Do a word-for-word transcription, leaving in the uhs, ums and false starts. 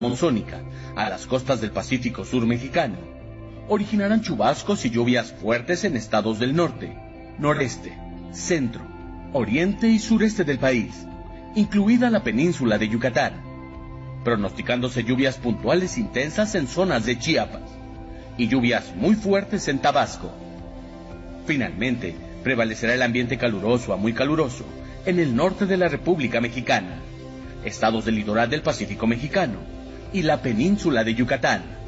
monzónica a las costas del Pacífico Sur mexicano, originarán chubascos y lluvias fuertes en estados del norte, noreste, centro, oriente y sureste del país, incluida la península de Yucatán, pronosticándose lluvias puntuales intensas en zonas de Chiapas y lluvias muy fuertes en Tabasco. Finalmente, prevalecerá el ambiente caluroso a muy caluroso en el norte de la República Mexicana, estados del litoral del Pacífico mexicano y la península de Yucatán.